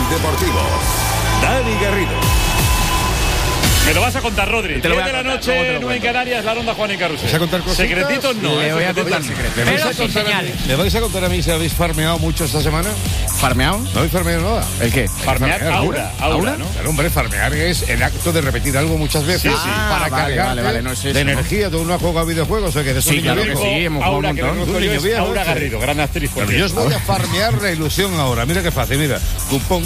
Deportivo. Dani Garrido. Me lo vas a contar, Rodri. 10 de la noche, 9 en Canarias, la ronda Juan y Carrusel. ¿Vas a contar cositas? Secretitos no. Le voy a contar secretos. ¿Me vais a contar a mí si habéis farmeado mucho esta semana? ¿Farmeado? ¿No habéis farmeado nada? ¿El qué? Farmear, aura, ¿no? Claro, hombre, farmear es el acto de repetir algo muchas veces para cargar vale, no es eso, de energía. ¿Tú no has jugado a videojuegos o qué? De Sí, claro que sí, hemos jugado un Aura, que montón. reconozco yo, es viejo, Aura Garrido, gran actriz. Pero yo os voy a farmear la ilusión ahora. Mira qué fácil, mira. Cupón.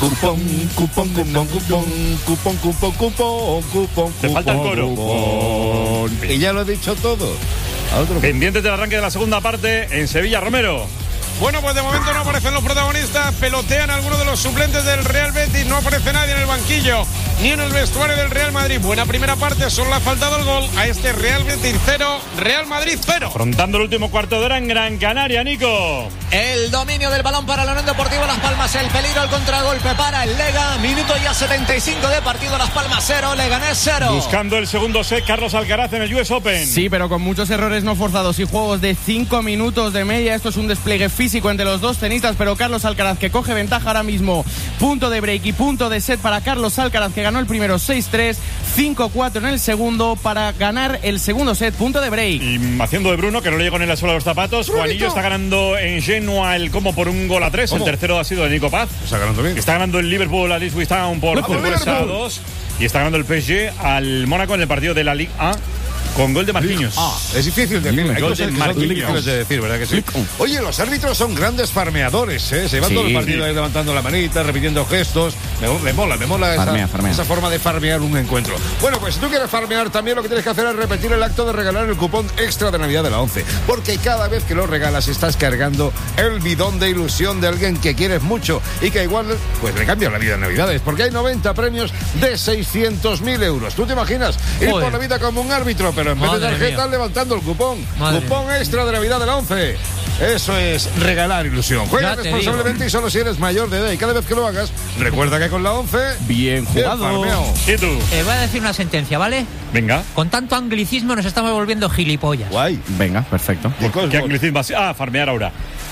Te falta el coro. Y ya lo he dicho todo. Pendientes del arranque de la segunda parte en Sevilla, Romero. Bueno, pues de momento no aparecen los protagonistas, pelotean algunos de los suplentes del Real Betis, no aparece nadie en el banquillo, ni en el vestuario del Real Madrid. Buena primera parte, solo le ha faltado el gol a este Real Betis 0, Real Madrid 0. Afrontando el último cuarto de hora en Gran Canaria, Nico. El dominio del balón para la Unión Deportiva Las Palmas, el peligro, el contragolpe para el Lega, minuto ya 75 de partido, Las Palmas 0, Leganés 0. Buscando el segundo set, Carlos Alcaraz en el US Open. Sí, pero con muchos errores no forzados y juegos de 5 minutos de media. Esto es un despliegue físico entre los dos tenistas, pero Carlos Alcaraz que coge ventaja ahora mismo. Punto de break y punto de set para Carlos Alcaraz, que ganó el primero 6-3, 5-4 en el segundo para ganar el segundo set, punto de break. Y haciendo de Bruno, que no le llegó ni la suela a los zapatos. Juanillo está ganando en Genoa el como por 1-3. El tercero ha sido de Nico Paz. Está ganando bien. Está ganando el Liverpool a Ipswich Town por 3-2. Y está ganando el PSG al Mónaco en el partido de la Ligue 1 con gol de Marquinhos. Es difícil de decir. Hay Gol cosas de que son Marquinhos. difíciles de decir, ¿verdad que sí? Oye, los árbitros son grandes farmeadores, ¿eh? Se van todo el partido ahí levantando la manita, repitiendo gestos. Me mola Farmea. esa forma de farmear un encuentro. Bueno, pues si tú quieres farmear, también lo que tienes que hacer es repetir el acto de regalar el cupón extra de Navidad de la 11. Porque cada vez que lo regalas estás cargando el bidón de ilusión de alguien que quieres mucho y que igual pues le cambia la vida en Navidades. Porque hay 90 premios de 600.000 euros. ¿Tú te imaginas ir por la vida como un árbitro, pero en vez de tarjeta levantando el cupón? Cupón extra de Navidad de la 11. Eso es regalar ilusión. Juega responsablemente y solo si eres mayor de edad. Y cada vez que lo hagas, recuerda que con la 11... Bien jugado. ¿Y tú? Voy a decir una sentencia, ¿vale? Venga. Con tanto anglicismo nos estamos volviendo gilipollas. Guay. Venga, perfecto. ¿Qué anglicismo? Farmear ahora.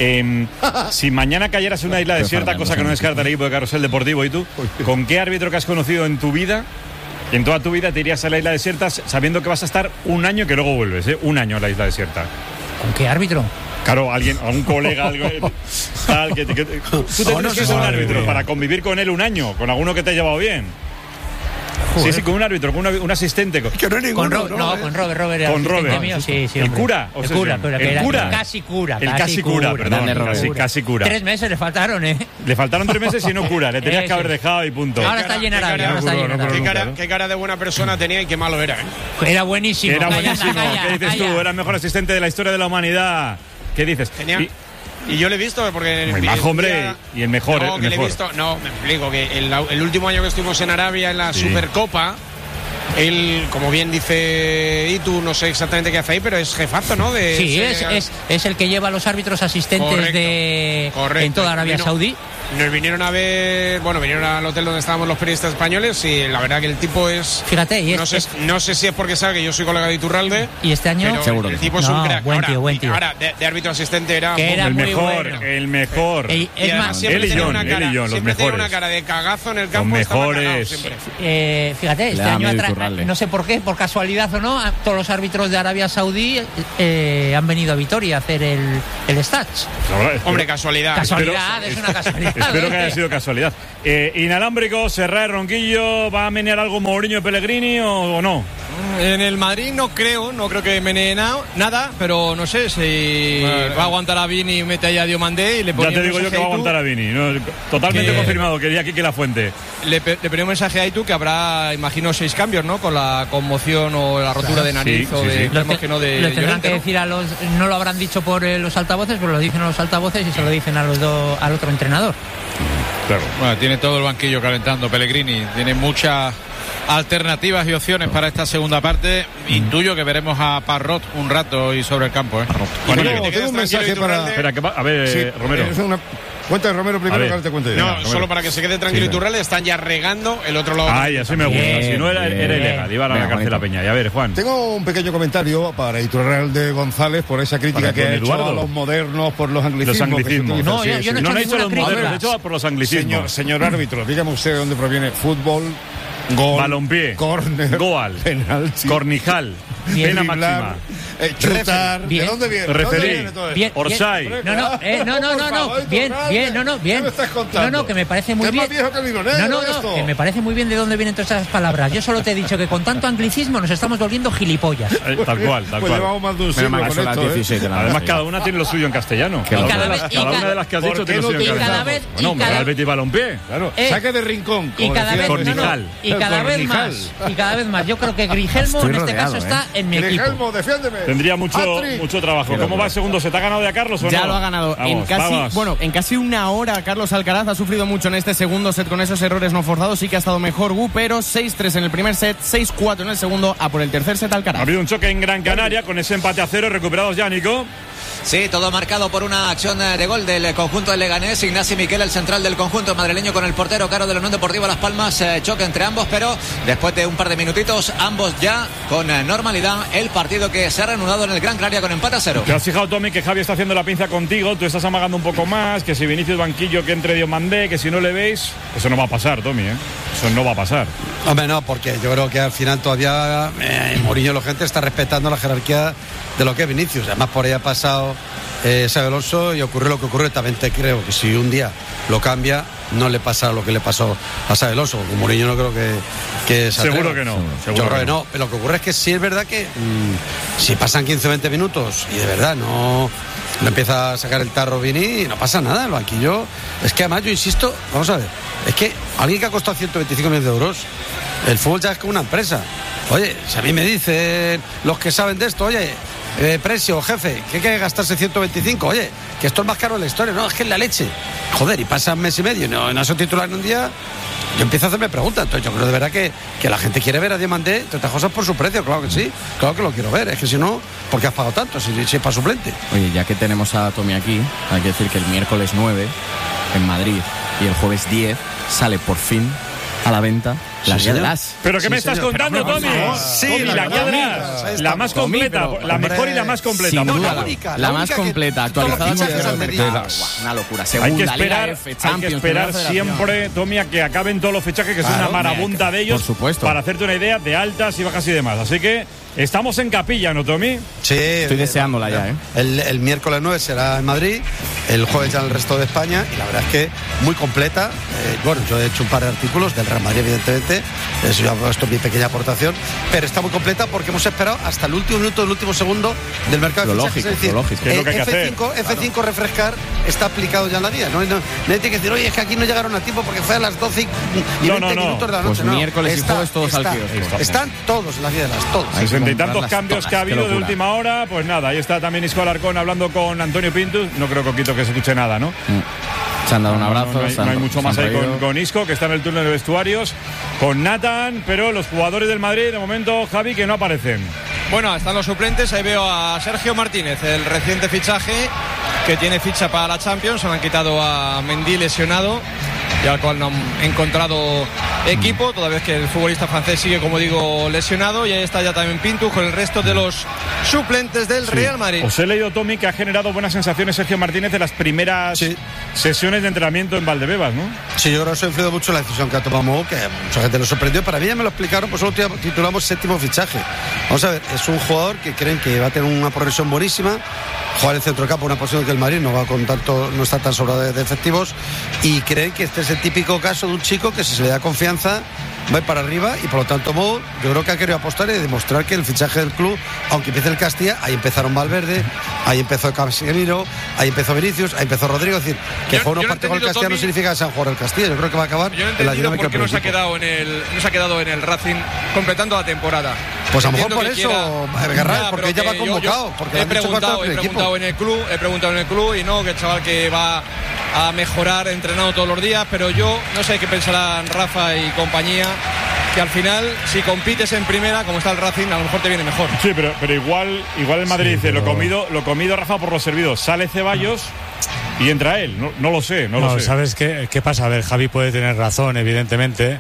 Si mañana cayeras en una isla desierta, cosa que no descarta el equipo de Carrusel Deportivo, ¿y tú? ¿Con qué árbitro que has conocido en tu vida, en toda tu vida, te irías a la isla desierta sabiendo que vas a estar un año que luego vuelves, un año a la isla desierta? ¿Con qué árbitro? Claro, algún colega, algo tal, tú tendrías que ser un árbitro para convivir con él un año, con alguno que te ha llevado bien. Joder. Sí, con un árbitro, con un asistente. Que no hay ninguno. Con Robert. Con Robert. Mío, sí, ¿El cura? El cura, casi cura. El casi cura, perdón. Casi cura. 3 meses le faltaron, ¿eh? Le faltaron 3 meses y no cura. Le tenías que haber dejado y punto. Ahora está llena Arabia. Qué cara de buena persona tenía y qué malo era, ¿eh? Era buenísimo. ¿Qué dices tú? Era el mejor asistente de la historia de la humanidad. ¿Qué dices? Y yo le he visto porque... Muy bajo, hombre, y el mejor. No, que le he visto... No, me explico, que el último año que estuvimos en Arabia en la Supercopa... Él, como bien dice Itu, no sé exactamente qué hace ahí, pero es jefazo, ¿no? Sí, es el que lleva a los árbitros asistentes en toda Arabia Saudí. Nos vinieron a ver, vinieron al hotel donde estábamos los periodistas españoles y la verdad que el tipo es... Fíjate, no sé si es porque sabe que yo soy colega de Iturralde. Y este año... Seguro. El tipo es un crack. Buen tío. Ahora, de árbitro asistente era el mejor, bueno. El mejor. Y además siempre tenía una cara, siempre tenía una cara de cagazo en el campo. Los mejores. Fíjate, este año no sé por qué, por casualidad o no, todos los árbitros de Arabia Saudí han venido a Vitoria a hacer el stats. Hombre, casualidad. Es una casualidad. Espero que haya sido casualidad. Inalámbrico, Serra, Ronquillo, ¿va a menear algo Mourinho y Pellegrini o no? En el Madrid no creo que menee nada, pero no sé si va a aguantar a Vini y mete ahí a Diomandé y le pone. Ya te digo yo que va a aguantar a Vini, ¿no? Totalmente confirmado, quería aquí que la fuente. Le ponía un mensaje a Itu que habrá, imagino, 6 cambios, ¿no? Con la conmoción o la rotura de nariz de imagino de lo tendrán Llorente, que decir a los, no lo habrán dicho por los altavoces, pero lo dicen a los altavoces y se lo dicen al otro entrenador. Claro. Bueno, tiene todo el banquillo calentando Pellegrini, tiene muchas alternativas y opciones para esta segunda parte. Intuyo que veremos a Parrot un rato y sobre el campo, ¿eh? Tengo un mensaje para... Espera, a ver, Romero. Cuenta Romero primero, que ahora te cuento yo. No, solo para que se quede tranquilo Iturralde, están ya regando el otro lado. Ay, así me gusta. Si no era ilegal, iban a la cárcel a Peña. Y a ver, Juan. Tengo un pequeño comentario para Iturralde González por esa crítica que ha hecho a los modernos por los anglicismos. No, yo no he hecho los modernos, he hecho por los anglicismos. Señor árbitro, dígame usted de dónde proviene fútbol, gol, balompié, córner, goal, penalti, cornijal, pena máxima, chutar. ¿De dónde viene? Referí, Orsay. No, que me parece muy bien. Que me parece muy bien de dónde vienen todas esas palabras. Yo solo te he dicho que con tanto anglicismo nos estamos volviendo gilipollas. Tal cual. Pues llevamos más de un siglo con esto, Además, cada una tiene lo suyo en castellano. Cada una de las que has dicho tiene lo suyo en castellano. Bueno, Real Betis Balompié. Claro, saque de rincón. Y cada vez más. Yo creo que Grigelmo en este caso está en mi equipo. Grigelmo, defiéndeme. Tendría mucho trabajo. ¿Cómo va el segundo? ¿Se te ha ganado ya Carlos o no? Ya lo ha ganado. En casi una hora Carlos Alcaraz ha sufrido mucho en este segundo set con esos errores no forzados. Sí que ha estado mejor Gu, pero 6-3 en el primer set, 6-4 en el segundo, a por el tercer set Alcaraz. Ha habido un choque en Gran Canaria con ese empate a 0 recuperados ya, Nico. Sí, todo marcado por una acción de gol del conjunto del Leganés. Ignacio Miquel, el central del conjunto madrileño, con el portero Caro de la Unión Deportiva Las Palmas. Choque entre ambos, pero después de un par de minutitos, ambos ya con normalidad. El partido que se ha reanudado en el Gran Canaria con empate a 0. ¿Te has fijado, Tommy, que Javi está haciendo la pinza contigo? Tú estás amagando un poco más, que si Vinicius banquillo, que entre Diomandé, que si no le veis. Eso no va a pasar, Tommy, ¿eh? Eso no va a pasar. Hombre, no, porque yo creo que al final todavía Mourinho, la gente está respetando la jerarquía de lo que es Vinicius. Además, por ahí ha pasado Xabi Alonso y ocurrió lo que ocurrió. También te creo que si un día lo cambia, no le pasa lo que le pasó a Xabi Alonso. Con Mourinho no creo que seguro que no. Yo creo que no. Pero lo que ocurre es que sí es verdad que si pasan 15 o 20 minutos y de verdad no empieza a sacar el tarro Vini, no pasa nada. El banquillo, es que además yo insisto, vamos a ver, es que alguien que ha costado 125 millones de euros, el fútbol ya es como una empresa. Oye, si a mí me dicen los que saben de esto, oye, precio, jefe, que hay que gastarse 125, oye, que esto es más caro en la historia, no, es que es la leche. Joder, y pasa un mes y medio y no ha sido titular en un día, yo empiezo a hacerme preguntas. Entonces yo creo de verdad que la gente quiere ver a Diomandé, entre otras cosas, por su precio. Claro que sí, claro que lo quiero ver. Es que si no, ¿por qué has pagado tanto? Si es para suplente. Oye, ya que tenemos a Tommy aquí, hay que decir que el miércoles 9 en Madrid y el jueves 10 sale por fin a la venta la guía de las. ¿Pero qué me estás contando, Tommy? Sí, Tommy, la guía de las. La más completa, la mejor y la más completa. Sin duda, la más completa, actualizada con una locura. Hay que esperar siempre, Tommy, a que acaben todos los fichajes, que es una marabunta de ellos, por supuesto, para hacerte una idea de altas y bajas y demás. Así que estamos en capilla, ¿no, Tommy? Sí. Estoy deseándola ya, ¿eh? El miércoles 9 será en Madrid, el jueves ya en el resto de España, y la verdad es que muy completa. Bueno, yo he hecho un par de artículos del Real Madrid, evidentemente, eso ya esto es mi pequeña aportación, pero está muy completa porque hemos esperado hasta el último minuto, el último segundo del mercado de fichajes. Es decir, F5 refrescar está aplicado ya en la guía. No tiene que decir, oye, es que aquí no llegaron a tiempo porque fue a las 12 y 20 minutos de la noche. Pues miércoles y jueves todos al kiosco. Están todos en la guía de las todos. 60 y tantos cambios que ha habido de última hora, pues nada, ahí está también Isco Alarcón hablando con Antonio Pintus. No creo, Coquito, que se escuche nada, ¿no? Se han dado un abrazo. No hay mucho más ahí con Isco, que está en el túnel de vestuarios, con Nathan, pero los jugadores del Madrid, de momento, Javi, que no aparecen. Bueno, están los suplentes. Ahí veo a Sergio Martínez, el reciente fichaje, que tiene ficha para la Champions. Se han quitado a Mendy lesionado y al cual no han encontrado equipo, toda vez que el futbolista francés sigue, como digo, lesionado. Y ahí está ya también Pintus con el resto de los suplentes del Real Madrid. Os he leído, Tommy, que ha generado buenas sensaciones Sergio Martínez de las primeras sesiones de entrenamiento en Valdebebas, ¿no? Sí, yo creo que eso ha influido mucho la decisión que ha tomado Mou, que mucha gente lo sorprendió. Para mí ya me lo explicaron, pues solo titulamos séptimo fichaje. Vamos a ver, es un jugador que creen que va a tener una progresión buenísima, jugar en el centro de campo, una posición que el Madrid no va con tanto, no está tan sobrado de efectivos, y creen que este es el típico caso de un chico que si se le da confianza va para arriba, y por lo tanto Mou, yo creo que ha querido apostar y demostrar que el fichaje del club, aunque empiece el Castilla, ahí empezaron Valverde, ahí empezó Casemiro, ahí empezó Vinicius, ahí empezó Rodrigo. Es decir, que jugar unos partidos con el Castilla no significa que sean jugador del Castilla. Yo creo que va a acabar en la dinámica. ¿Por qué no se ha quedado en el Racing completando la temporada? Pues a lo mejor por eso, Garral, porque ella va convocado. Porque he preguntado en el club y no, que el chaval que va a mejorar entrenando todos los días, pero yo no sé qué pensarán Rafa y compañía, que al final, si compites en primera, como está el Racing, a lo mejor te viene mejor. Sí, pero igual el Madrid dice, lo comido, Rafa, por lo servido. Sale Ceballos y entra él. No lo sé, no lo sé. ¿Sabes qué pasa? A ver, Javi puede tener razón, evidentemente,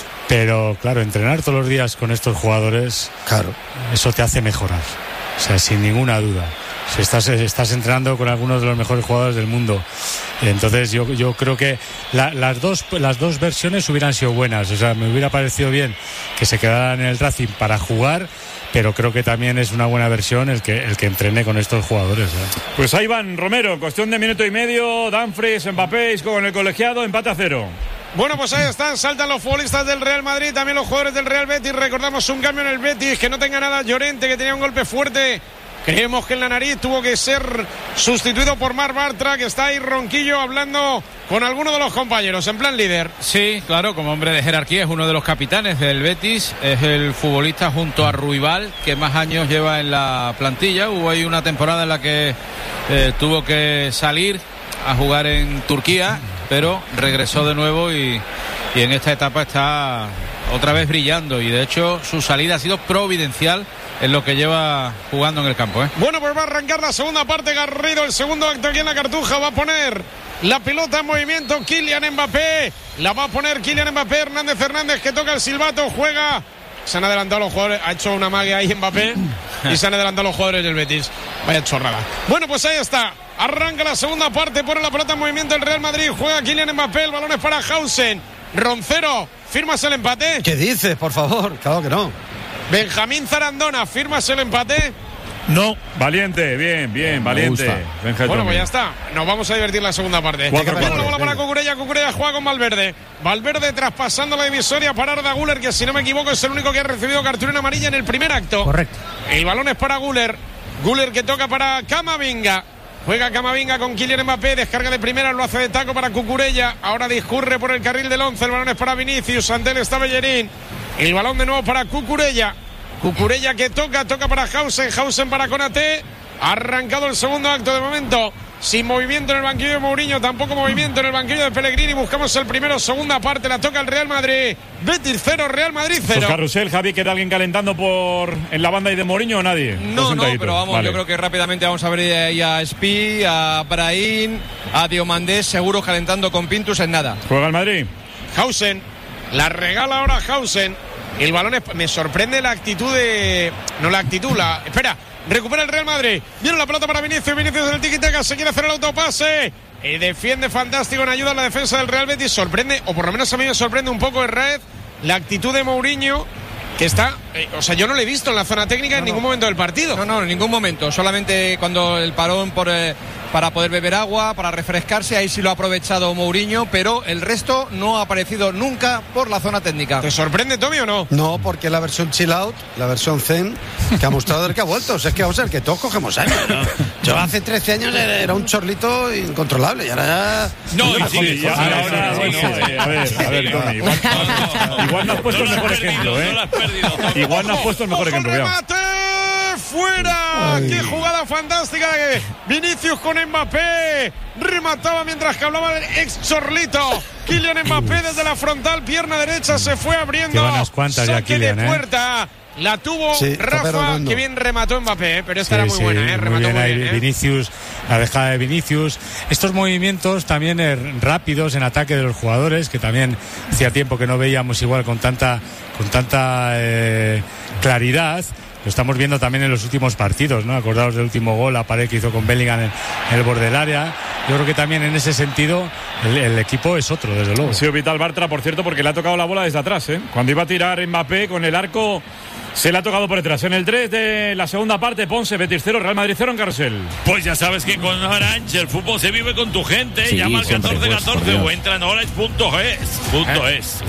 pero claro, entrenar todos los días con estos jugadores, claro, eso te hace mejorar, o sea, sin ninguna duda. Si estás entrenando con algunos de los mejores jugadores del mundo, entonces yo creo que las dos versiones hubieran sido buenas. O sea, me hubiera parecido bien que se quedaran en el Racing para jugar, pero creo que también es una buena versión el que entrene con estos jugadores, ¿eh? Pues ahí van, Romero, cuestión de minuto y medio, Dumfries, Mbappé con el colegiado, empate a 0. Bueno, pues ahí están, saltan los futbolistas del Real Madrid, también los jugadores del Real Betis. Recordamos un cambio en el Betis, que no tenga nada Llorente, que tenía un golpe fuerte. Creemos que en la nariz tuvo que ser sustituido por Marc Bartra, que está ahí ronquillo hablando con alguno de los compañeros, en plan líder. Sí, claro, como hombre de jerarquía, es uno de los capitanes del Betis, es el futbolista junto a Ruibal que más años lleva en la plantilla. Hubo ahí una temporada en la que tuvo que salir a jugar en Turquía, pero regresó de nuevo y en esta etapa está otra vez brillando, y de hecho su salida ha sido providencial en lo que lleva jugando en el campo, ¿eh? Bueno, pues va a arrancar la segunda parte, Garrido, el segundo acto aquí en la Cartuja. Va a poner la pelota en movimiento Kylian Mbappé, la va a poner Kylian Mbappé. Hernández que toca el silbato, juega. Se han adelantado los jugadores, ha hecho una magia ahí Mbappé y se han adelantado los jugadores del Betis. Vaya chorrada. Bueno, pues ahí está, arranca la segunda parte, pone la pelota en movimiento el Real Madrid, juega Kylian Mbappé, el balón es para Hausen. Roncero, ¿firmas el empate? ¿Qué dices, por favor? Claro que no. Benjamín Zarandona, ¿firmas el empate? No. Valiente, bien, valiente. Bueno, pues ya está. Nos vamos a divertir la segunda parte. Bueno, la bola para Cucurella juega con Valverde. Valverde traspasando la divisoria para Arda Güler, que si no me equivoco es el único que ha recibido cartulina amarilla en el primer acto. Correcto. El balón es para Güler. Güler que toca para Camavinga. Juega Camavinga con Kylian Mbappé, descarga de primera, lo hace de taco para Cucurella. Ahora discurre por el carril del 11, el balón es para Vinicius, ante él está Bellerín. El balón de nuevo para Cucurella. Cucurella que toca para Hausen para Konaté. Ha arrancado el segundo acto de momento. Sin movimiento en el banquillo de Mourinho, tampoco movimiento en el banquillo de Pellegrini. Buscamos el primero, segunda parte, la toca el Real Madrid. Betis 0, Real Madrid 0. Pues Carrusel, Javi, ¿queda alguien calentando en la banda y de Mourinho o nadie? No, pero vamos, vale. Yo creo que rápidamente vamos a ver ahí a Spi, a Brahim, a Diomandé, seguro calentando con Pintus en nada. ¿Juega el Madrid? Hausen, la regala ahora Hausen. El balón me sorprende la actitud de... No la actitud, Espera, recupera el Real Madrid. Viene la pelota para Vinicius del tiki-taka, se quiere hacer el autopase. Defiende fantástico en ayuda a la defensa del Real Betis. Sorprende, o por lo menos a mí me sorprende un poco Herrera, la actitud de Mourinho, que está... o sea, yo no lo he visto en la zona técnica en ningún momento del partido. No, en ningún momento. Solamente cuando el parón para poder beber agua, para refrescarse, ahí sí lo ha aprovechado Mourinho, pero el resto no ha aparecido nunca por la zona técnica. ¿Te sorprende, Tommy, o no? No, porque la versión chill out, la versión zen, que ha mostrado el que ha vuelto. O sea, es que vamos a ver, que todos cogemos años, ¿no? Yo hace 13 años era un chorlito incontrolable y ahora ya... Ahora, a ver, Tommy, igual no has puesto el mejor ejemplo, ¿eh? Igual no has puesto el mejor ejemplo. ¡Remate! ¡Fuera! ¡Qué jugada fantástica de Vinicius con Mbappé! Remataba mientras que hablaba del ex chorlito. Kylian Mbappé desde la frontal, pierna derecha, se fue abriendo. Lleva unas cuantas ya, Kylian, de puerta. La tuvo Rafa, que bien remató Mbappé, pero esta era muy buena, remató muy bien. Vinicius, la dejada de Vinicius. Estos movimientos también rápidos en ataque de los jugadores, que también hacía tiempo que no veíamos igual con tanta claridad. Lo estamos viendo también en los últimos partidos, ¿no? Acordaos del último gol, la pared que hizo con Bellingham en el borde del área. Yo creo que también en ese sentido el equipo es otro, desde luego. Ha sido vital Bartra, por cierto, porque le ha tocado la bola desde atrás, ¿eh? Cuando iba a tirar Mbappé con el arco, se le ha tocado por detrás. En el 3 de la segunda parte, Ponce, Betis 0, Real Madrid 0 en Carrusel. Pues ya sabes que con Orange el fútbol se vive con tu gente. Sí, llama al 1414 o entra en orange.es.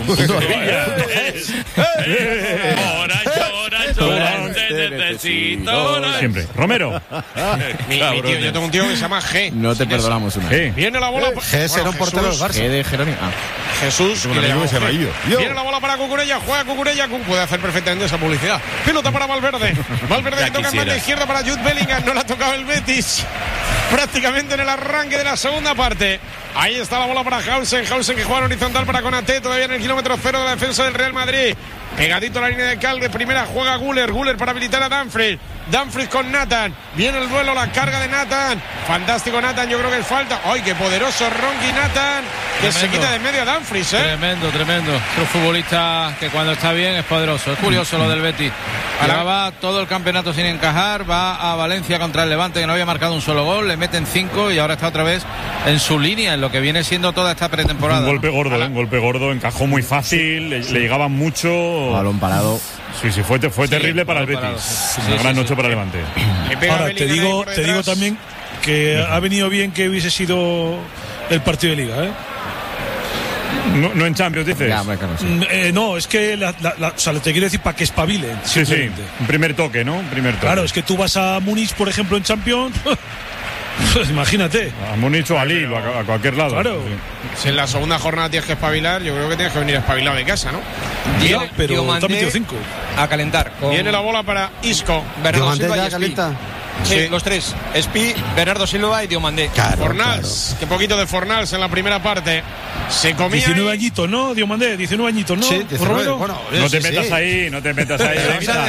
Orange, te necesito. Siempre. Romero. Yo tengo un tío que se llama G. No te perdonamos una. Viene la bola. G será un portero del Barça. G de Jerónimo. Jesús. Viene la bola para Cucurella. Juega Cucurella. Puede hacer perfectamente esa publicidad. Pelota para Valverde. Valverde que toca en banda izquierda para Jude Bellingham. No la ha tocado el Betis. Prácticamente en el arranque de la segunda parte. Ahí está la bola para Hausen que juega en horizontal para Konaté. Todavía en el kilómetro 0 de la defensa del Real Madrid. Pegadito a la línea de cal de primera juega Güler para habilitar a Dumfries. Dumfries con Nathan. Viene el duelo, la carga de Nathan. Fantástico Nathan, yo creo que es falta. ¡Ay, qué poderoso Ronchi Nathan! Que Tremendo. se quita de en medio a Dumfries, Tremendo. Es un futbolista que cuando está bien es poderoso. Es curioso lo del Betis. Llevaba todo el campeonato sin encajar. Va a Valencia contra el Levante, que no había marcado un solo gol. Le meten 5 y ahora está otra vez en su línea, en lo que viene siendo toda esta pretemporada. Un golpe gordo, un golpe gordo. Encajó muy fácil, le llegaban mucho. Balón parado. Sí, fue terrible para el Betis. Una gran noche para el Levante. Ahora, te digo también que ha venido bien que hubiese sido el partido de Liga, No en Champions, dices. No, es que o sea, te quiero decir para que espabilen. Sí, un primer toque, ¿no? Claro, es que tú vas a Múnich, por ejemplo, en Champions. Pues imagínate. A Múnich o a Lille, a cualquier lado. Claro. Si en la segunda jornada tienes que espabilar, yo creo que tienes que venir espabilado de casa, ¿no? Pero te ha metido 5. A calentar. Viene la bola para Isco. Bernardo Silva y Espi. Sí, los tres. Espi, Bernardo Silva y Diomandé. Fornals. Qué poquito de Fornals en la primera parte. Se comía 19 añitos, ¿no? Diomandé, 19 añitos, ¿no? Sí, 19. Bueno, no te metas ahí. No te metas ahí.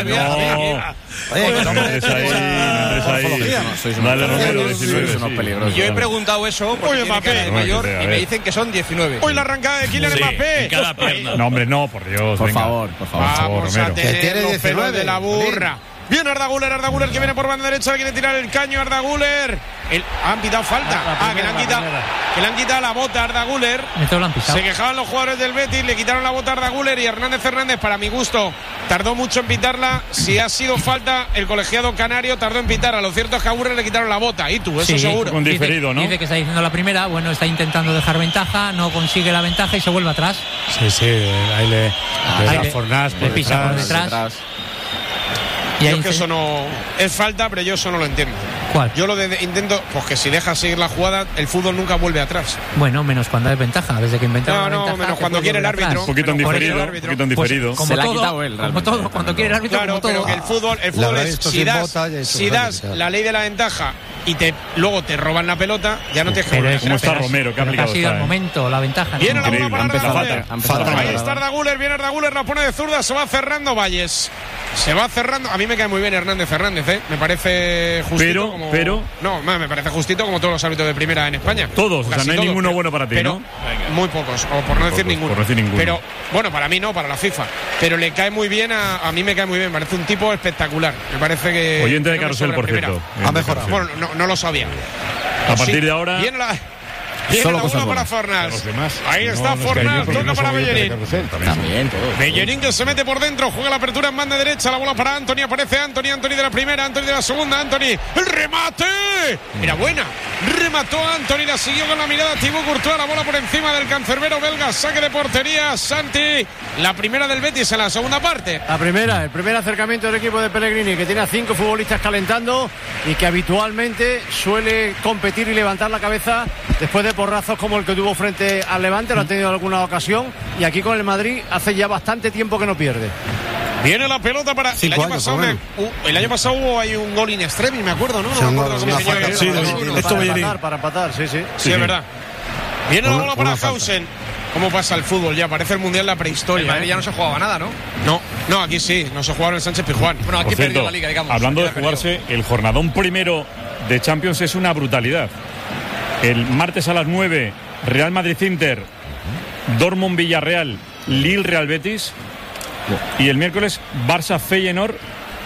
Dale, Romero, 19. Yo he preguntado eso porque tiene cara de mayor y me dicen que son 19. Hoy la arrancada de Kylian Mbappé. En cada pierna. No, hombre, no, por Dios. Por favor. Vamos a tener tiene los 19, pelos de la burra. Viene Arda Güler que viene por banda derecha, le quiere tirar el caño Arda Güler. Han pitado falta. Que le han quitado la bota a Arda Güler. Se quejaban los jugadores del Betis, le quitaron la bota a Arda Güler y Hernández Fernández, para mi gusto, tardó mucho en pitarla. Si ha sido falta, el colegiado canario tardó en pitarla. Lo cierto es que a Güler le quitaron la bota. Y tú, eso seguro. Con diferido, ¿no? Dice que está diciendo la primera, bueno, está intentando dejar ventaja, no consigue la ventaja y se vuelve atrás. Sí, ahí le da Fornás le pisa por detrás. Yo que eso no es falta, pero yo eso no lo entiendo. ¿Cuál? Yo intento, pues que si dejas seguir la jugada, el fútbol nunca vuelve atrás. Bueno, menos cuando hay ventaja, desde que inventaron la ventaja. Menos cuando quiere el árbitro. Un poquito en diferido. Pues, se la ha quitado él. Como todo, cuando quiere el árbitro. Claro, pero que el fútbol es si das la ley de la ventaja y luego te roban la pelota, ya no tienes que volver. ¿Cómo está Romero? ¿Qué ha aplicado? Ha sido el momento, la ventaja. Viene la bola para Arda Güler. Ahí está Arda Güler, viene Arda Güler, la pone de zurda, se va cerrando Valles. Se va cerrando. A mí me cae muy bien Hernández Fernández, me parece justito. Me parece justito como todos los árbitros de primera en España. Todos, o sea, no hay ninguno bueno para ti, ¿no? Muy pocos, o por no decir ninguno. Pero, bueno, para mí no, para la FIFA. Pero le cae muy bien, a mí me cae muy bien, me parece un tipo espectacular. Me parece que. Oyente de Carrusel, por cierto. Ha mejorado. Bueno, no lo sabía. A partir de ahora. Viene la bola para Fornals. Ahí está Fornals, toca para Bellerín. Bellerín que se mete por dentro, juega la apertura en banda derecha, la bola para Antony, aparece Antony de la primera, Antony de la segunda, Antony, el remate, era buena, remató Antony, la siguió con la mirada Thibaut Courtois, la bola por encima del cancerbero belga, saque de portería, Santi, la primera del Betis en la segunda parte. El primer acercamiento del equipo de Pellegrini, que tiene a 5 futbolistas calentando y que habitualmente suele competir y levantar la cabeza después de porrazos como el que tuvo frente al Levante, lo ha tenido en alguna ocasión, y aquí con el Madrid hace ya bastante tiempo que no pierde. Viene la pelota para el año pasado hubo ahí un gol in extremis, me acuerdo, ¿no? No me acuerdo cómo se llama. Para empatar, sí. Sí, es verdad. Viene la bola para Hausen. ¿Cómo pasa el fútbol ya? Parece el Mundial de la prehistoria. En Madrid ya no se jugaba nada, ¿no? No, aquí sí, no se jugaba en el Sánchez Pizjuán. Bueno, aquí perdió la Liga, digamos. Hablando de jugarse, el jornadón primero de Champions es una brutalidad. El martes a las 9, Real Madrid-Inter, Dortmund-Villarreal, Lille-Real Betis. Y el miércoles, Barça-Feyenoord.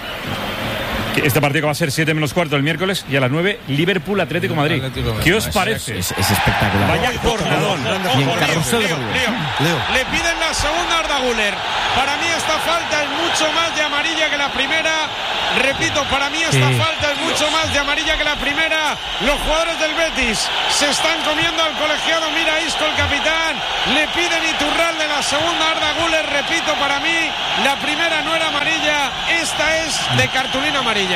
Este partido que va a ser 7 menos cuarto el miércoles. Y a las 9, Liverpool-Atlético Madrid. ¿Qué os parece? Es espectacular. Vaya jornadón. Y en Carrusel de Leo. Le piden la segunda a Arda Güler. Para mí esta falta es mucho más de amarilla que la primera. Repito, para mí esta falta es mucho más de amarilla que la primera. Los jugadores del Betis se están comiendo al colegiado. Mira Isco, el capitán. Le piden Iturralde la segunda a Arda Güler. Repito, para mí la primera no era amarilla. Esta es de cartulina amarilla.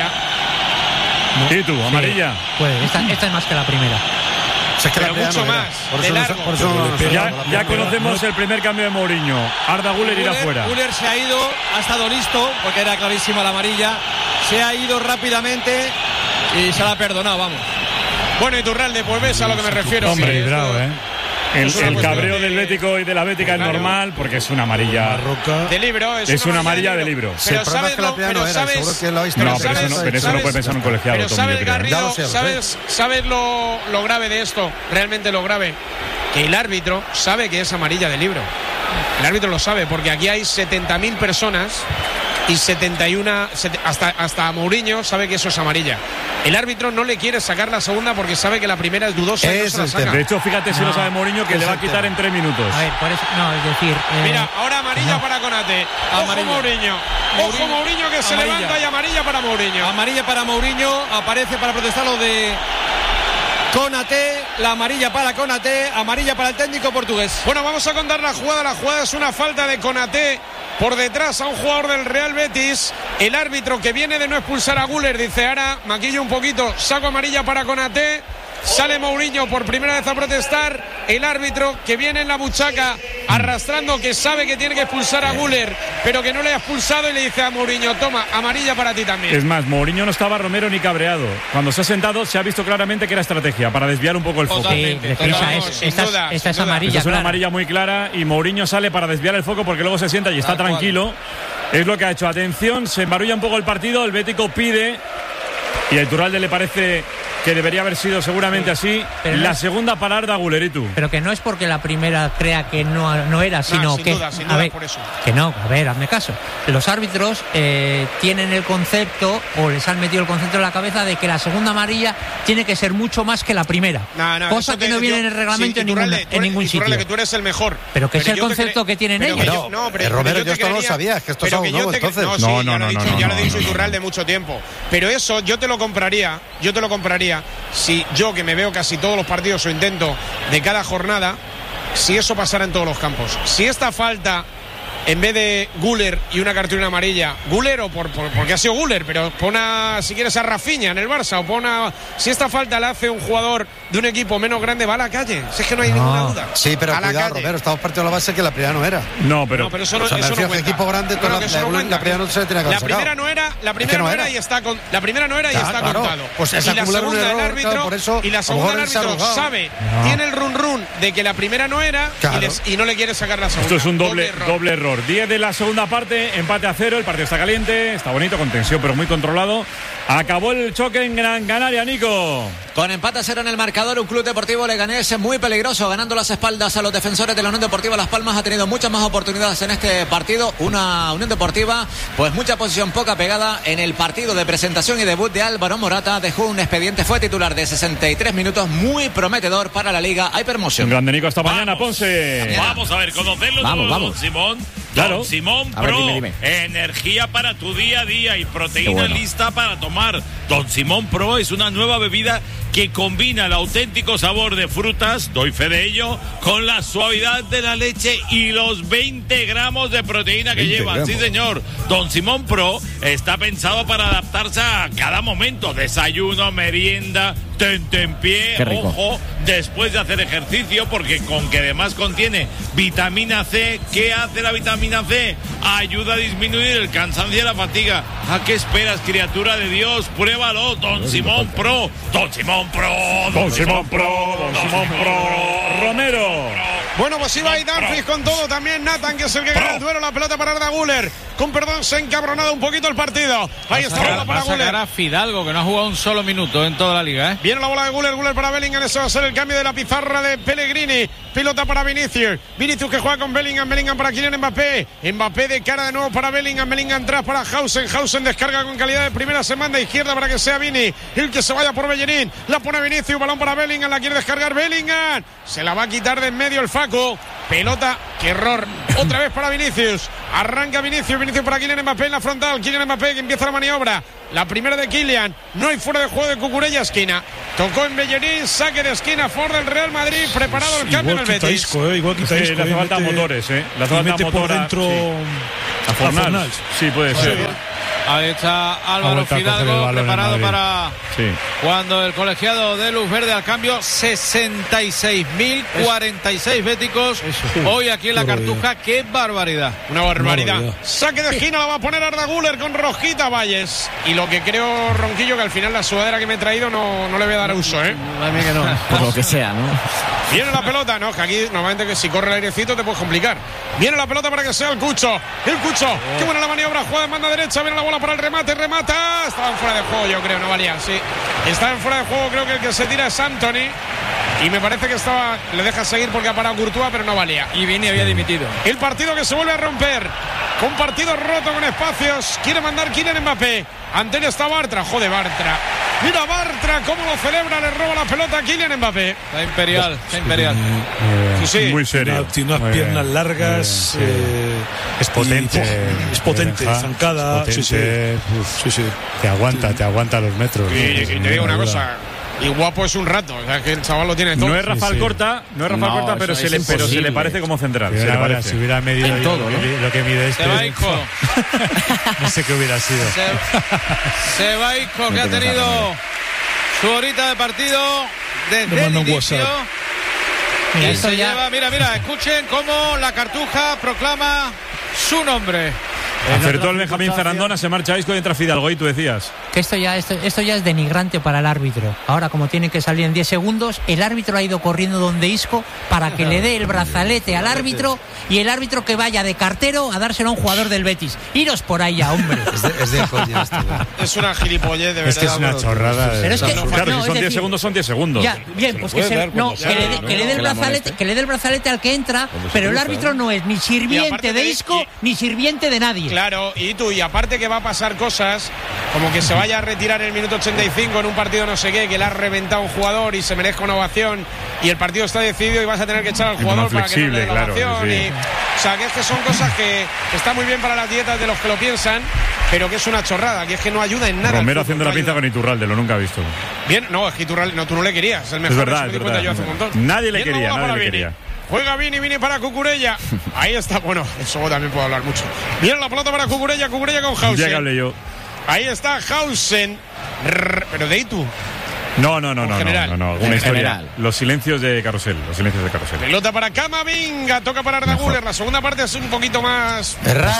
¿Y tú, amarilla? Pues esta es más que la primera. Pero mucho más, de largo. Ya conocemos el primer cambio de Mourinho. Arda Güler irá fuera. Güler se ha ido, ha estado listo, porque era clarísima la amarilla. Se ha ido rápidamente y se la ha perdonado, vamos. Bueno, Iturralde, pues ves a lo que me refiero. Hombre, librado, El cabreo del Bético y de la Bética es normal porque es una amarilla. De libro, es una amarilla de libro. Pero sabes que la primera no era, seguro que lo ha visto. No, pero eso no puede pensar un colegiado. Pero sabes, Garrido, sabes lo grave de esto, realmente lo grave, que el árbitro sabe que es amarilla de libro. El árbitro lo sabe porque aquí hay 70.000 personas y 71 hasta Mourinho sabe que eso es amarilla. El árbitro no le quiere sacar la segunda porque sabe que la primera es dudosa y no se la saca. De hecho, fíjate si lo sabe Mourinho que le va a quitar en 3 minutos. A ver, por eso, no, es decir... Mira, ahora amarilla para Konate. Ojo Mourinho. Ojo Mourinho que se levanta y amarilla para Mourinho. Amarilla para Mourinho, aparece para protestar lo de Konate, la amarilla para Konate, amarilla para el técnico portugués. Bueno, vamos a contar la jugada. La jugada es una falta de Konate por detrás a un jugador del Real Betis. El árbitro que viene de no expulsar a Güler dice, ahora maquillo un poquito, saco amarilla para Konate. Sale Mourinho por primera vez a protestar. El árbitro que viene en la buchaca arrastrando, que sabe que tiene que expulsar a Güler, pero que no le ha expulsado, y le dice a Mourinho, toma, amarilla para ti también. Es más, Mourinho no estaba Romero ni cabreado. Cuando se ha sentado se ha visto claramente que era estrategia para desviar un poco el foco. Esta es amarilla. Esta es una amarilla muy clara y Mourinho sale para desviar el foco porque luego se sienta y está tranquilo. Es lo que ha hecho. Atención, se embarulla un poco el partido, el Bético pide y a Iturralde le parece que debería haber sido seguramente así. Pero la segunda para Arda Güler, ¿y tú? Pero que no es porque la primera crea que no era, sino sin que... duda, a ver, por eso. Que no, a ver, hazme caso. Los árbitros tienen el concepto, o les han metido el concepto en la cabeza, de que la segunda amarilla tiene que ser mucho más que la primera. Cosa que no viene en el reglamento en ningún sitio. Que tú eres el mejor. Pero que es el concepto que tienen ellos. Romero, yo esto no lo sabía, es que esto es algo nuevo, entonces. No, ya lo he dicho Iturralde mucho tiempo. Pero eso yo te lo compraría si yo, que me veo casi todos los partidos o intento de cada jornada, si eso pasara en todos los campos. Si esta falta, en vez de Güler y una cartulina amarilla, Güler o porque ha sido Güler, pero pon si quieres a Rafinha en el Barça, o si esta falta la hace un jugador de un equipo menos grande, va a la calle. Si es que no hay ninguna duda. Sí, pero cuidado, Romero, estamos partiendo de la base que la primera no era. No, pero eso no cuenta. Equipo grande, la primera no se tiene que haber sacado. La primera no era y está contado. Pues es y la segunda error, el árbitro, claro, por eso, y la segunda el árbitro sabe, tiene el run de que la primera no era, y no le quiere sacar la segunda. Esto es un doble error. 10 de la segunda parte, empate a 0, el partido está caliente, está bonito, con tensión, pero muy controlado. Acabó el choque en Gran Canaria, Nico. Con empate a 0 en el marcador, un Club Deportivo Leganés muy peligroso, ganando las espaldas a los defensores de la Unión Deportiva Las Palmas. Ha tenido muchas más oportunidades en este partido. Una Unión Deportiva, pues mucha posición, poca pegada. En el partido de presentación y debut de Álvaro Morata dejó un expediente, fue titular de 63 minutos, muy prometedor para la Liga Hypermotion. Grande, Nico, hasta mañana, Ponce. Vamos a ver, conocerlo. Vamos. Simón. Claro. Don Simón a ver, Pro, dime. Energía para tu día a día y proteína bueno. lista para tomar. Don Simón Pro es una nueva bebida que combina el auténtico sabor de frutas, doy fe de ello, con la suavidad de la leche y los 20 gramos de proteína que lleva. gramos. Sí, señor. Don Simón Pro está pensado para adaptarse a cada momento. Desayuno, merienda, tentempié, ojo, después de hacer ejercicio, porque con que además contiene vitamina C. ¿Qué hace la vitamina C? Ayuda a disminuir el cansancio y la fatiga. ¿A qué esperas, criatura de Dios? Pruébalo, Don Simón Pro. Don Simón Pro. Don Simón Pro. Don Simón Pro. Romero. Bueno, pues iba ahí Danfries con todo, también Nathan, que es el que gana el duelo, la pelota para Arda Güler. Con perdón, se ha encabronado un poquito el partido. Ahí está la bola para Güler. A Fidalgo, que no ha jugado un solo minuto en toda la liga, ¿eh? Viene la bola de Güler para Bellingham, ese va a ser el cambio de la pizarra de Pellegrini. Pilota para Vinicius que juega con Bellingham para Kylian Mbappé de cara de nuevo para Bellingham atrás para Hausen descarga con calidad de primera, se manda a izquierda para que sea Vini, el que se vaya por Bellerín, la pone Vinicius, balón para Bellingham, la quiere descargar Bellingham, se la va a quitar de en medio el Facu, pelota, qué error, otra vez para Vinicius, arranca Vinicius para Kylian Mbappé en la frontal, Kylian Mbappé que empieza la maniobra, la primera de Kylian, no hay fuera de juego de Cucurella, esquina, tocó en Bellerín, saque de esquina, Ford del Real Madrid, preparado el cambio en el Betis. Igual quita Isco, le hace falta motores, le hace falta mete por dentro a Fornals. Sí, puede ser. Ahí está Álvaro Fidalgo preparado para cuando el colegiado de Luz Verde al cambio. 66.046 béticos hoy aquí en la Cartuja. ¡Qué barbaridad! Una barbaridad. Saque de esquina la va a poner Arda Güler con Rosquita Valles. Y lo que creo, Ronquillo, que al final la sudadera que me he traído no le voy a dar uso, ¿eh? A mí que no. Por lo que sea, ¿no? Viene la pelota, no, que aquí normalmente que si corre el airecito te puedes complicar. Viene la pelota para que sea el Cucho. El Cucho, qué buena la maniobra, juega en banda derecha, viene la bola para el remate, remata. Estaba fuera de juego, yo creo, no valía, sí. Está en fuera de juego, creo que el que se tira es Anthony. Y me parece que le deja seguir porque ha parado Courtois, pero no valía. Y Vini había dimitido. El partido que se vuelve a romper. Con partido roto con espacios. Quiere mandar Kylian Mbappé. Ante él está Bartra. Joder, Bartra. Mira Bartra cómo lo celebra. Le roba la pelota a Kylian Mbappé. Está imperial, está imperial. Sí. Muy serio. Tiene unas piernas largas. Es potente. Es potente, zancada. Sí. Te aguanta los metros. Y te digo una cosa. Y guapo es un rato, o sea que el chaval lo tiene todo. No es Rafael Corta, pero se le parece como central. Se le parece. Si hubiera medido todo, lo que mide este. Se va Isco. No sé qué hubiera sido. Se va Isco, que ha tenido su horita de partido desde el inicio. Y se lleva, mira, escuchen cómo la Cartuja proclama su nombre. Acertó el Benjamín Zarandona, se marcha Isco y entra Fidalgo, y tú decías que esto ya es denigrante para el árbitro. Ahora, como tiene que salir en 10 segundos, el árbitro ha ido corriendo donde Isco para que le dé el brazalete al árbitro, y el árbitro que vaya de cartero a dárselo a un jugador del Betis. Iros por ahí ya, hombre. Es de coña esto. Es una gilipollez, de verdad. Es que es una chorrada. Pero es que, claro, si son 10 segundos, son 10 segundos. Ya, bien, pues que le dé el brazalete al que entra, pero el árbitro no es ni sirviente de Isco ni sirviente de nadie. Claro, y aparte que va a pasar cosas como que se vaya a retirar en el minuto 85 en un partido no sé qué, que le ha reventado un jugador y se merezca una ovación y el partido está decidido y vas a tener que echar al jugador para que no le dé la ovación. O sea, que es que son cosas que está muy bien para las dietas de los que lo piensan, pero que es una chorrada, que es que no ayuda en nada. Romero haciendo la pinza con Iturralde, lo nunca he visto. Bien, no, es que Iturralde, no, tú no le querías, el mejor. Es verdad, yo hace un montón. Nadie le quería. Juega Vini para Cucurella. Ahí está, bueno, eso también puedo hablar mucho. Viene la pelota para Cucurella con Hausen. Ya que hablé yo. Ahí está Hausen. Pero de Itu. No. Una historia. Los silencios de Carrusel. Pelota para Camavinga, toca para Arda Güler. La segunda parte es un poquito más.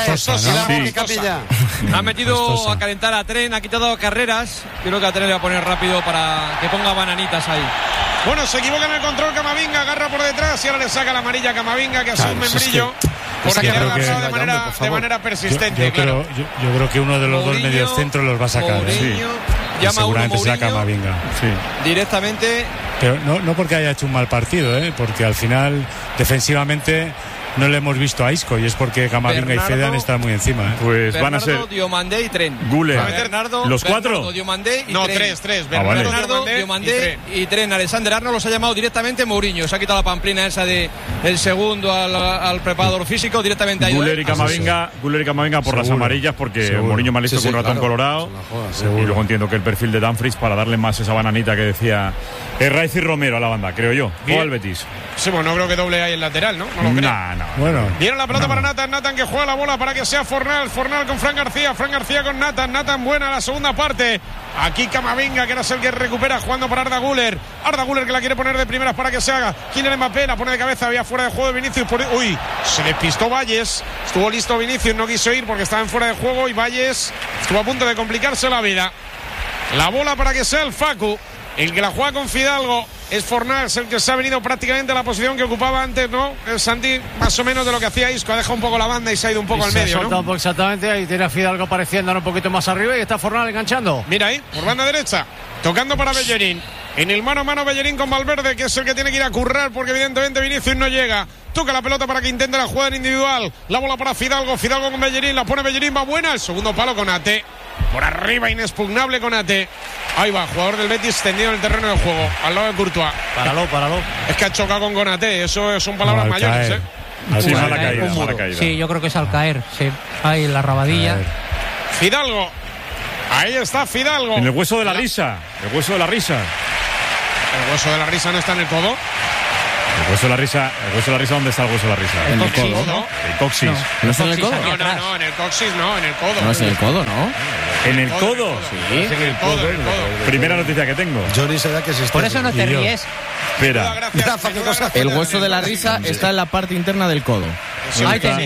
Ha metido a calentar a Tren, ha quitado carreras. Creo que a Tren le va a poner rápido para que ponga bananitas ahí. Bueno, se equivoca en el control Camavinga, agarra por detrás y ahora le saca la amarilla a Camavinga, que hace un membrillo. Porque le ha agarrado de manera persistente. Yo creo que uno de los dos mediocentros los va a sacar. Seguramente será Camavinga. Directamente. Pero no porque haya hecho un mal partido, porque al final defensivamente no le hemos visto a Isco y es porque Camavinga y Fede han estado muy encima. Pues Bernardo, van a ser Diomandé y Tren. Güler. ¿Los cuatro? Diomandé y no, Tren. tres. Bernardo, Diomandé y Tren. Alexander Arnold los ha llamado directamente Mourinho. Se ha quitado la pamplina esa de el segundo al preparador físico, directamente ahí. Güler y Camavinga por las amarillas, porque Mourinho me ha listo con un ratón colorado. Y luego entiendo que el perfil de Dumfries para darle más esa bananita que decía Raiz y Romero a la banda, creo yo. O al Betis. Sí, bueno, no creo que doble ahí el lateral, ¿no? No lo creo. No. Bueno. Viene la pelota para Nathan que juega la bola para que sea Fornal con Fran García con Nathan buena la segunda parte. Aquí Camavinga, que era el que recupera jugando para Arda Güler que la quiere poner de primeras para que se haga. Kylian Mbappé la pone de cabeza, había fuera de juego de Vinicius. Uy, se despistó Valles, estuvo listo Vinicius, no quiso ir porque estaba en fuera de juego y Valles estuvo a punto de complicarse la vida. La bola para que sea el Facu, el que la juega con Fidalgo. Es Fornals el que se ha venido prácticamente a la posición que ocupaba antes, ¿no? El Santi, más o menos de lo que hacía Isco. Ha dejado un poco la banda y se ha ido un poco al medio, ¿no? Exactamente, ahí tiene a Fidalgo apareciendo un poquito más arriba y está Fornals enganchando. Mira ahí, por banda derecha, tocando para Bellerín. En el mano a mano Bellerín con Valverde, que es el que tiene que ir a currar porque evidentemente Vinicius no llega. Toca la pelota para que intente la jugada en individual. La bola para Fidalgo con Bellerín, la pone Bellerín, va buena. El segundo palo con Ate. Por arriba, inexpugnable con Ate. Ahí va, jugador del Betis tendido en el terreno de juego, al lado de Courtois. Páralo. Es que ha chocado con Konate, eso son palabras mayores, mala caída. Sí, yo creo que es al caer. Sí. Ahí la rabadilla. Fidalgo. Ahí está Fidalgo. En el hueso de la risa. El hueso de la risa no está en el codo. El hueso de la risa, ¿dónde está el hueso de la risa? En el codo, ¿no? El coxis. ¿No está en el codo? No, en el coxis no, en el codo. No, es en el codo, ¿no? ¿En el codo? Sí. En el codo. Primera noticia que tengo. Johnny se da que se está. Por eso no te ríes. Espera. El hueso de la risa está en la parte interna del codo. Ahí tenéis.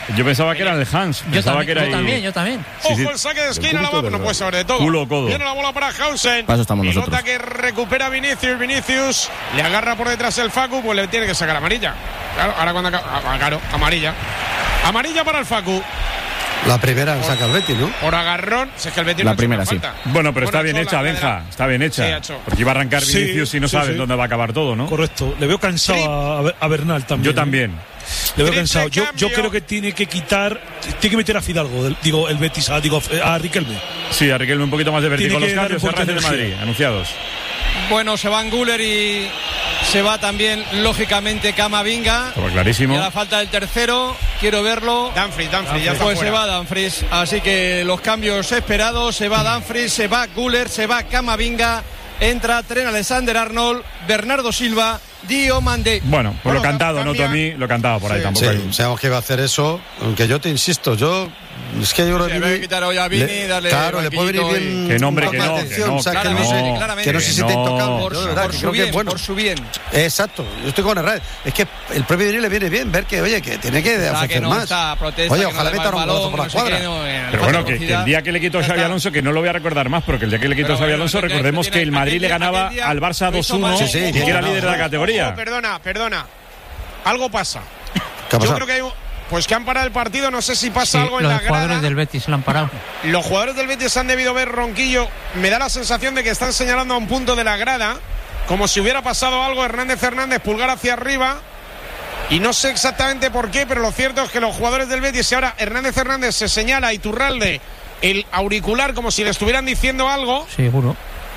Yo pensaba que era el Hans. Yo también. Ojo el saque de esquina, no puede saber de todo. Culo, codo. Viene la bola para Hausen. Para eso estamos Pelota nosotros. que recupera Vinicius. Le agarra por detrás el Facu, pues le tiene que sacar amarilla. Claro, ahora cuando claro, amarilla. Amarilla para el Facu. La primera saca el Betis, ¿no? Por agarrón, si es que el Betis La primera, sí. Bueno, pero está bien hecha, Benja. Está bien hecha. Porque iba a arrancar Vinicius y no sabes dónde va a acabar todo, ¿no? Correcto. Le veo cansado a Bernal también. Yo también. Le veo cansado. Yo creo que tiene que meter a Fidalgo, el Betis, a Riquelme. Sí, a Riquelme un poquito más de vértigo. Los cambios de Madrid, anunciados. Bueno, se van Güler y se va también, lógicamente, Camavinga. Estaba clarísimo. Y a la falta del tercero, quiero verlo. Dumfries, ya está pues fuera. se va Dumfries. Así que los cambios esperados. Se va Dumfries, se va Güler, se va Camavinga. Entra Trent Alexander-Arnold, Bernardo Silva, Diomandé. Bueno, pues lo cantado, no tú a mí, lo cantado por ahí tampoco. Sí, sabemos que iba a hacer eso, aunque yo te insisto, es que yo creo que debe quitar hoy a Vini, darle claro, le puede venir bien. Que nombre, que no, que no se siente intocable. Por su bien. Exacto, yo estoy con Herrera. Es que el propio Vini le viene bien ver que, oye, que tiene que ofrecer más. Oye, ojalá meta un golazo por la cuadra. Pero bueno, que el día que le quitó Xabi Alonso, que no lo voy a recordar más, porque el día que le quitó Xabi Alonso, recordemos que el Madrid le ganaba al Barça 2-1 y que era líder de la categoría. Perdona. Algo pasa. ¿Qué ha pasado? Yo creo que hay pues que han parado el partido, no sé si pasa algo en la grada. Los jugadores del Betis lo han parado. Los jugadores del Betis han debido ver Ronquillo. Me da la sensación de que están señalando a un punto de la grada, como si hubiera pasado algo. Hernández, pulgar hacia arriba. Y no sé exactamente por qué, pero lo cierto es que los jugadores del Betis, y ahora Hernández se señala a Iturralde el auricular como si le estuvieran diciendo algo. Seguro.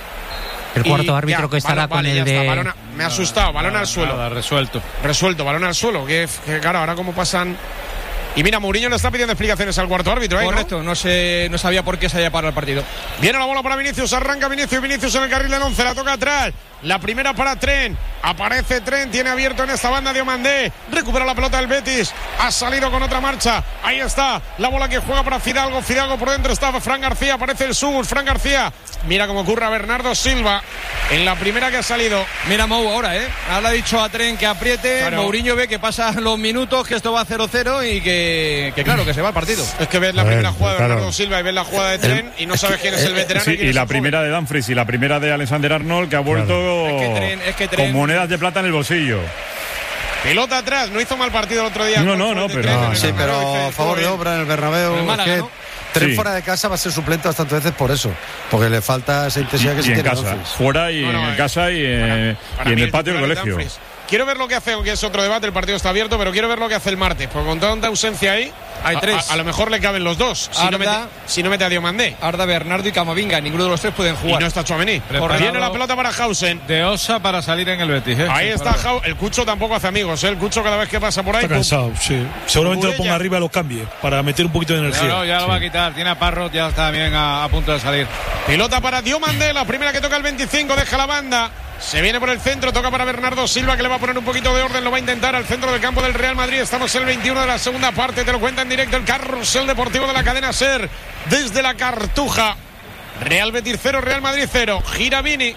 El cuarto árbitro que estará con el de... Me ha asustado, balón al suelo. Nada, resuelto, balón al suelo. Que claro, ahora como pasan... Y mira, Mourinho le está pidiendo explicaciones al cuarto árbitro. Correcto, no sabía por qué se había parado el partido. Viene la bola para Vinicius, arranca Vinicius en el carril del 11, la toca atrás. La primera para Trent, aparece Trent, tiene abierto en esta banda Diomandé, recupera la pelota del Betis, ha salido con otra marcha, ahí está, la bola que juega para Fidalgo por dentro está Fran García, aparece el Sur, Fran García, mira cómo ocurre a Bernardo Silva, en la primera que ha salido. Mira Mou ahora, ahora ha dicho a Trent que apriete, claro. Mourinho ve que pasan los minutos, que esto va a 0-0 y que claro, que se va el partido. Es que ves la primera jugada de Bernardo Silva y ves la jugada de Trent y no sabes quién es el veterano. Sí, y la primera de Dumfries y la primera de Alexander-Arnold, que ha vuelto es que Trent, con monedas de plata en el bolsillo. Pelota atrás, no hizo mal partido el otro día. No, pero... Sí, pero a favor de obra en el Bernabéu. Málaga, ¿no? Trent fuera de casa va a ser suplente bastantes veces por eso, porque le falta esa intensidad que se tiene en casa, fuera y en casa y en el patio del colegio. Quiero ver lo que hace, aunque es otro debate, el partido está abierto, pero quiero ver lo que hace el martes, porque con tanta ausencia ahí, hay tres. A lo mejor le caben los dos, si no mete a Diomandé. Arda, Bernardo y Camavinga, ninguno de los tres pueden jugar. Y no está Tchouaméni. Viene la pelota para Hausen. De Osa para salir en el Betis. Ahí está el Cucho, tampoco hace amigos, el Cucho cada vez que pasa por ahí. Está cansado, sí. Seguramente lo ponga arriba y lo cambie, para meter un poquito de energía. No, ya lo va a quitar, tiene a Parrot, ya está bien a punto de salir. Pelota para Diomandé, la primera que toca el 25, deja la banda. Se viene por el centro, toca para Bernardo Silva, que le va a poner un poquito de orden, lo va a intentar al centro del campo del Real Madrid. Estamos en el 21 de la segunda parte, te lo cuenta en directo el carrusel deportivo de la cadena SER desde la Cartuja. Real Betis 0, Real Madrid 0. Gira Vini.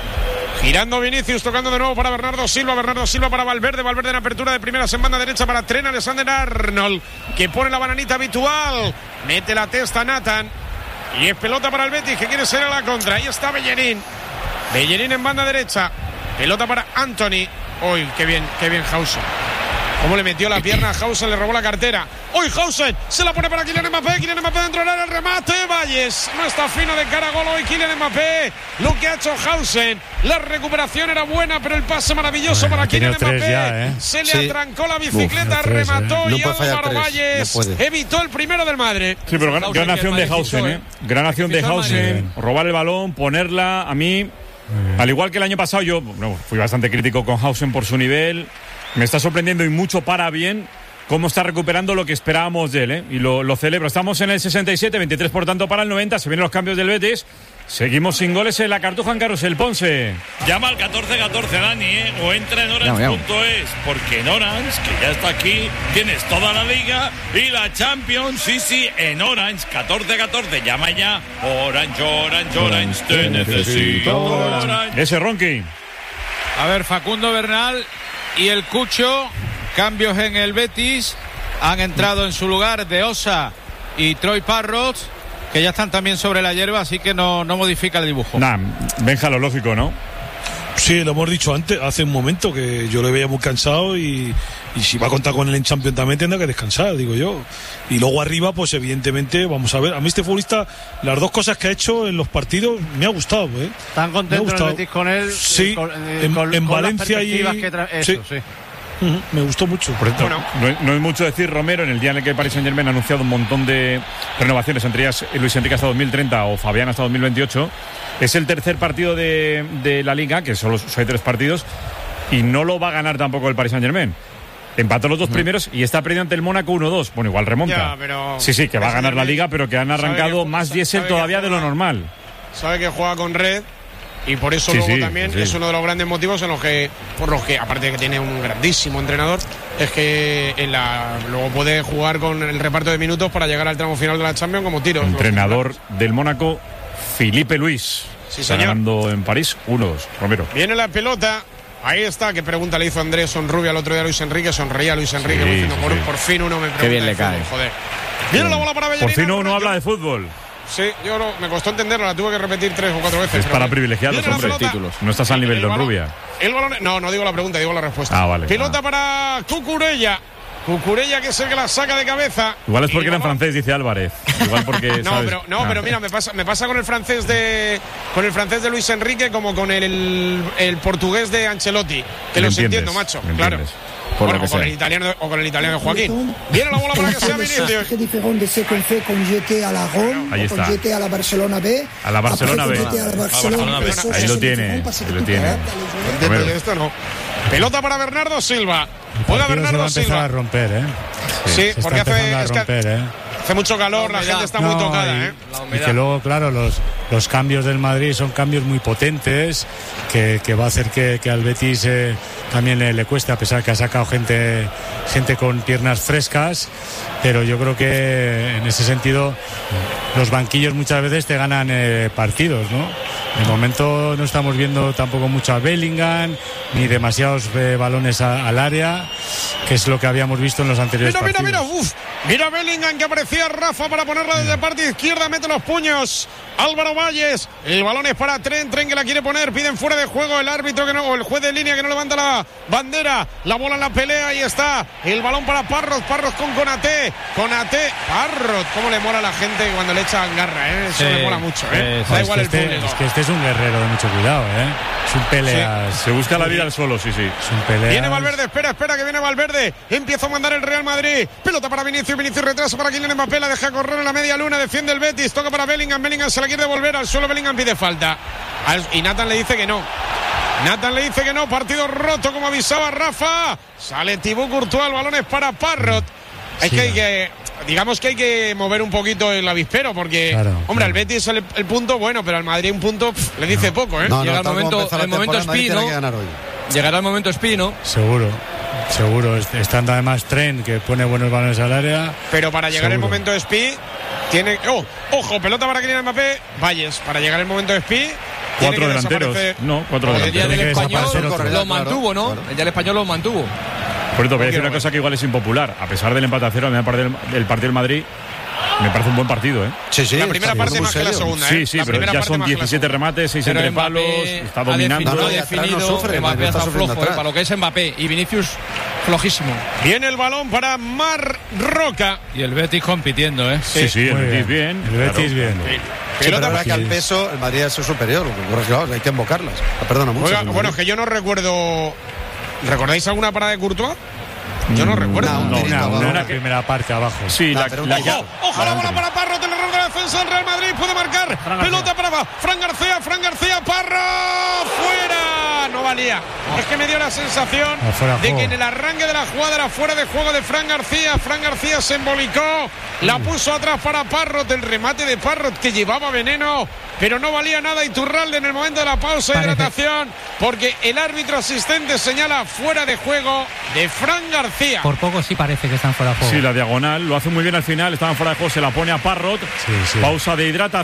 Girando Vinicius, tocando de nuevo para Bernardo Silva para Valverde en apertura de primeras en banda derecha para Trent Alexander-Arnold, que pone la bananita habitual, mete la testa Nathan, y es pelota para el Betis, que quiere ser a la contra. Ahí está Bellerín en banda derecha, pelota para Anthony. Uy, qué bien Hausen. Cómo le metió la pierna a Hausen, le robó la cartera. ¡Uy, Hausen! Se la pone para Kylian Mbappé dentro del área, el remate. Valles no está fino de cara a gol hoy Kylian Mbappé. Lo que ha hecho Hausen, la recuperación era buena, pero el pase maravilloso para Kylian Mbappé. Se le atrancó la bicicleta, remató y Álvaro Valles evitó el primero del Madrid. Sí, pero gran acción de Hausen, gran acción de Hausen. Robar el balón, ponerla. A mí, al igual que el año pasado, yo fui bastante crítico con Hausen por su nivel. Me está sorprendiendo y mucho para bien cómo está recuperando lo que esperábamos de él, y lo celebro. Estamos en el 67, 23 por tanto para el 90. Se vienen los cambios del Betis. Seguimos sin goles en la Cartuja en Carrusel. Ponce. Llama al 1414, Dani, o entra en Orange.es, porque en Orange, que ya está aquí, tienes toda la Liga y la Champions. Sí, en Orange, 1414. Llama ya. Orange, te necesito. Orange. Ese Ronqui. A ver, Facundo Bernal y el Cucho, cambios en el Betis. Han entrado en su lugar De Osa y Troy Parrott, que ya están también sobre la hierba, así que no modifica el dibujo. Benja, lo lógico, ¿no? Sí, lo hemos dicho antes, hace un momento, que yo le veía muy cansado y si va a contar con él en Champions también tendrá que descansar, digo yo. Y luego arriba, pues evidentemente, vamos a ver. A mí este futbolista, las dos cosas que ha hecho en los partidos, me ha gustado, ¿eh? ¿Tan contento el Betis con él? Sí, en Valencia y... sí. Me gustó mucho. Por cierto, no es mucho decir, Romero, en el día en el que el Paris Saint-Germain ha anunciado un montón de renovaciones, entre ellas Luis Enrique hasta 2030 o Fabián hasta 2028. Es el tercer partido de la Liga, que solo hay 3 partidos, y no lo va a ganar tampoco el Paris Saint-Germain. Empató los 2 primeros y está perdiendo ante el Mónaco 1-2. Bueno, igual remonta. Ya, pero sí, que va a ganar la Liga, pero que han arrancado más diésel todavía de lo normal. Sabe que juega con red. Y por eso luego también es uno de los grandes motivos por los que, aparte de que tiene un grandísimo entrenador, es que luego puede jugar con el reparto de minutos para llegar al tramo final de la Champions como tiros. Entrenador del Mónaco, Filipe Luis. Sí, está señor. ganando en París 1-2. Romero. Viene la pelota. Ahí está, qué pregunta le hizo Andrés Sonrubia el otro día a Luis Enrique. Sonreía Luis Enrique diciendo, por fin uno me pregunta. Qué bien le cae. Fútbol, joder. Viene la bola para Bellerín. Por fin uno habla de fútbol. Sí, me costó entenderlo, la tuve que repetir 3 o 4 veces. Es para privilegiados, hombre. Títulos. No estás al nivel de Rubia. El balón, no digo la pregunta, digo la respuesta. Vale. Pelota para Cucurella. Cucurella, que es el que la saca de cabeza. Igual es porque era en francés, dice Álvarez. Igual porque pero mira, me pasa con el francés de Luis Enrique como con el portugués de Ancelotti, que los entiendo, macho. Claro. Bueno, o con el italiano de Joaquín. Viene la bola para que sea Vinicius. Très différent de ce qu'on fait quand j'étais à la Rome, quand j'étais à la Barcelona B. A la Barcelona B. Ahí lo tiene. Esto no. Pelota para Bernardo Silva. Juega Bernardo Silva. Se va a empezar a romper, ¿eh? Sí, porque hace mucho calor, la gente está muy tocada, y que luego, claro, los cambios del Madrid son cambios muy potentes que va a hacer que al Betis también le cueste, a pesar que ha sacado gente con piernas frescas, pero yo creo que en ese sentido los banquillos muchas veces te ganan partidos, ¿no? De momento no estamos viendo tampoco mucho a Bellingham ni demasiados balones al área, que es lo que habíamos visto en los anteriores partidos. Mira Bellingham, que aparecía Rafa para ponerla desde parte izquierda, mete los puños. Álvaro Valles, el balón es para Tren que la quiere poner, piden fuera de juego el árbitro o el juez de línea que no levanta la bandera, la bola en la pelea, ahí está, el balón para Parrott con Konaté, Parrott, cómo le mola a la gente cuando le echan garra, eso le mola mucho, da igual el público. Es que este es un guerrero de mucho cuidado, es un peleas. Se busca la vida al suelo, sí. Es un peleas. Viene Valverde, espera que viene Valverde, empieza a mandar el Real Madrid, pelota para Vinicius retrasa para Kylian Mbappé, la deja correr en la media luna, defiende el Betis, toca para Bellingham se la quiere devolver al suelo, Bellingham pide falta y Nathan le dice que no, partido roto como avisaba Rafa, sale Thibaut Courtois, el balón es para Parrott. Es que digamos que hay que mover un poquito el avispero porque, al Betis el punto bueno, pero al Madrid un punto le dice poco, Llega el momento Spi, ¿no? Llegará el momento Spi, ¿no? Seguro, estando además Tren, que pone buenos balones al área. Pero para llegar el momento de Spi, tiene... ¡Ojo! Pelota para Kylian Mbappé. Valles, para llegar el momento de Spi... 4 delanteros. No, 4 delanteros. El día del Español lo mantuvo, ¿no? El día del Español lo mantuvo. Por eso voy a decir una cosa que igual es impopular. A pesar del empate a 0, el partido del Madrid me parece un buen partido, Sí. La primera parte más que la segunda, Sí, pero ya son 17 remates, 6 entre palos, está dominando. Ha definido, Mbappé está flojo, para lo que es Mbappé, y Vinicius flojísimo. Viene el balón para Marroca. Y el Betis compitiendo, Sí, el Betis bien. El Betis bien. Pero la verdad que al peso el Madrid es superior, hay que invocarlas. Perdona mucho. Bueno, es que yo no recuerdo. ¿Recordáis alguna parada de Courtois? Yo no recuerdo. Una primera parte abajo. Sí, Ojo la bola para Parrott, el error de la defensa del Real Madrid, puede marcar. Pelota para Fran García, Parrott, fuera. No valía. Es que me dio la sensación de que en el arranque de la jugada era fuera de juego de Fran García. Fran García se embolicó, la puso atrás para Parrott, el remate de Parrott que llevaba veneno, pero no valía nada. Iturralde en el momento de la pausa de hidratación, porque el árbitro asistente señala fuera de juego de Fran García. Por poco sí parece que están fuera de juego. Sí, la diagonal lo hace muy bien al final, estaban fuera de juego, se la pone a Parrott, pausa de hidratación.